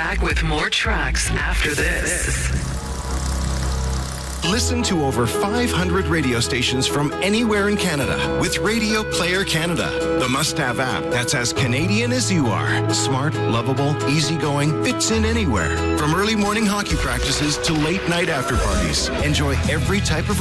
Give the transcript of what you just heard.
back with more tracks after this. Listen to over 500 radio stations from anywhere in Canada with Radio Player Canada, the must-have app that's as Canadian as you are. Smart, lovable, easygoing, fits in anywhere. From early morning hockey practices to late night after parties. Enjoy every type of